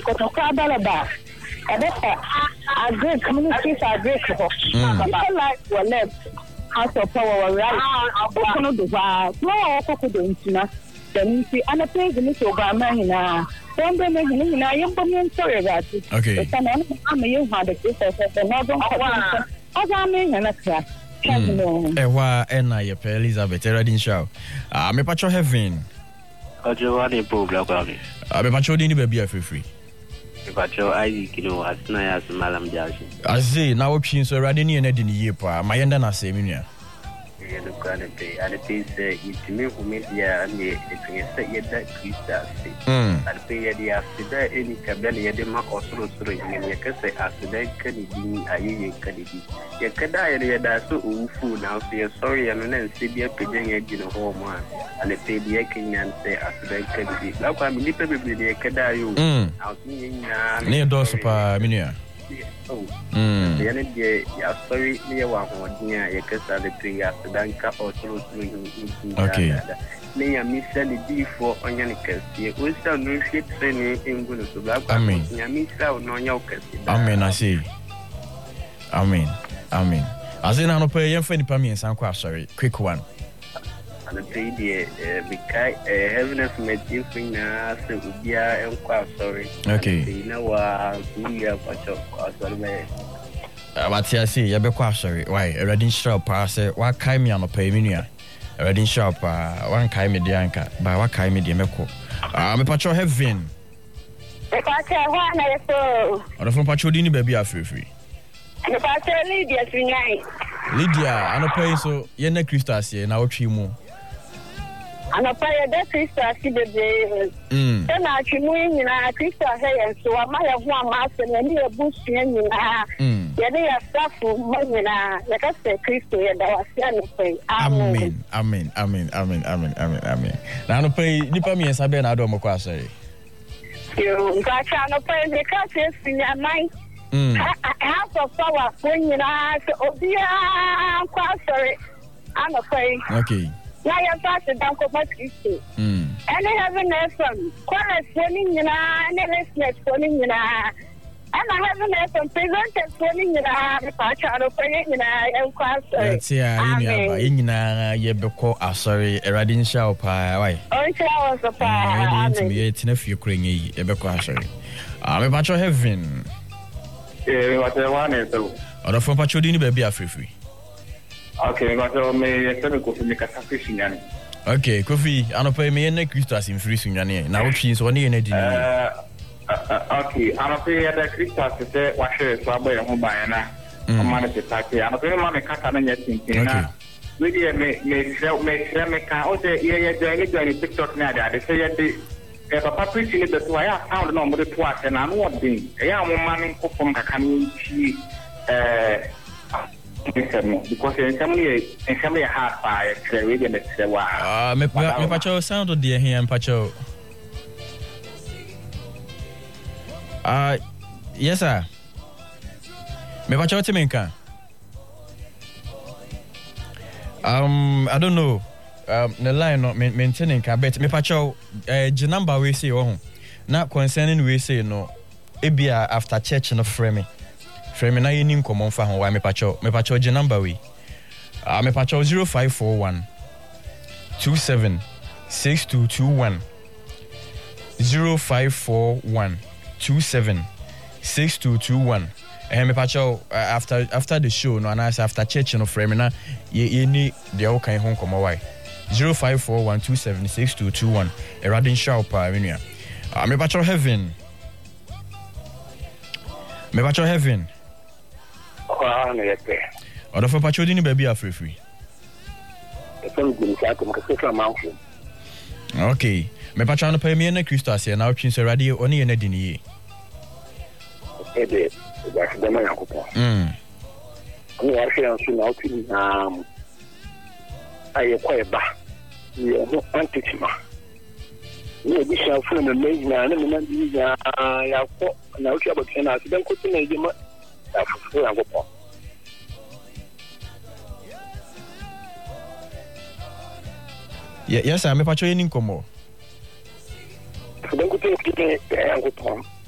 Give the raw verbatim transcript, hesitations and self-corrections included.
Kotoka Balaba. And that's a great communities are great. People like were left House of Power, right? Open the bar, no, the internet. Then see, and a place in this Obama. Don't be making a young woman sorry about it. Okay. I'm a young mother, the northern Covenant. As I mean, and a class. Ewa ena ye pe Elizabeth Eradin Shaw. Ah me patcho heaven. Ojo wa ni po bla kwa mi. Ah me patcho ni baby afefri. Me patcho ai kilo asna ya malam jaji. Azi na wo pin so Eradin ni na di ni ye pa. Ma yenda na se minua. Ye do kwa ne pe. Ade pe se itime hu media ne etinye se ye da Krista se. Mm. Ade pe ye dia se da eni kabel ye de ma osoro soro ye ne ke se asida kani di aye kani di. Ye kada ye da so ufu na so ye sorry no na nse bia peje ye di no ho mo a. Ade pe bia kenyan se asida kani di. La kwa mi nipa bebre ye kada yo. Mm. Awti nyina. Ne do so pa minua. Oh. Mm. Yana de ya sorry ne wa hodin ya kasa de prayer danka o tru tru ni. Okay. Ne ya misa ni before onya ne kasi. O sta no hwe treni engunu so bla kwa. Amen. Ya misa o no nya o kasi. Amen I say. Amen. Amen. Azina no pay yem fa nipa mi ensan kwa sorry. Quick one. And the day we kai heaviness meeting thing na se ubia enkwa sorry. Okay. You know what we are pacho sorry me. But I see you be kwa sorry. Why? Eradin shop pa say wa kai mi anopa mi nua. Eradin shop pa wan kai mi de anka. Ba wa kai mi de meko. Ah me pacho heaven. The pacho wa na so. Ono from pacho di ni baby afrefri. The pacho Lydia Sunyai. Lydia anopa so ye na Kristo ase na wotwi mu. Anopa ye da Kristo ase bebe. Mm. Na atwimu nyina Kristo ase ye so ama ye ho ama ase na ni ebusu nyina. Mm. Ye ne ya staff mo nyina ye ka se Kristo ye da wase anopa. Amen. Amen. Amen. Amen. Amen. Amen. Amen. Na anopa nipa mi ensa be na ado mo kwa asori. Yo, ngacha anopa ye ka se sinyamai. Mm. House of Power when you know obia kwa sorry. Anopa. Okay. Na ya fast down ko Kristo. Mm. Any heaven FM, chorus winning you know, any listeners winning you know. And I have an FM presenters winning you know, the Pacharo praying you know, and class. That's yeah, in na ye beko asori Eradin Shaw pa why. Oh, showers of pa. To me it na few kring e beko asori. Ah me pacho heaven. Eh, what I want is so. Odo from pacho di ni baby afrefri. Okay, what I me say me ko fi me kasa fishing yani. Okay, Kofi, anopa me na Kristo asim free sunyane. Na wo twi so ne na di ni. Eh, okay, anopa ya da Kristo ase wa hwe so aba ye ho ban na. O ma ne petake. Anopa ma me kasa na nya tintin na. We dey me me share me share me ka o de ye ye de ye de TikTok na da de say ye de e papa preaching the so ya sound no mo de to ase na no odin. E ya mo ma ne nkofom kaka ni chi eh because in some way in some way hard by create and it's wow. Ah me me pacho sound of the here pacho. Ah yes sir. Me pacho timenka. Um I don't know. Um the line not maintaining ka bet me pacho eh the number we say oh. Na concerning we say no ebia after church no frame me. Frame na yini nkomo fa ho wa me pacho me pacho je number we ah me pacho zero five four one two seven six two two one zero five four one two seven six two two one eh me pacho uh, after after the show no and after church no frame na ye ye ni de o kan ho nkomo why zero five four one two seven six two two one Eradin Shaw pa menua ah me pacho heaven me pacho heaven. Ah, no yet. Odo for pacho di ni baby afrefri. E fam gum sa ko ka se manfo. Okay. Me pacho no pay me na Kristo ase na otwin so radio oni ye na di ni ye. E de, ba se da ma yakopo. Mm. Ni wa se ansu na otwin na aye kwa e ba. Ni no antitima. Ni bi sha fu na me na na na di ya ya ko na uchi abotwe na se dan ko tin na je ma ya fu ya ko. Yes, sir. Me pacho ye ni nkomo. Dan ko tin ki ya ko.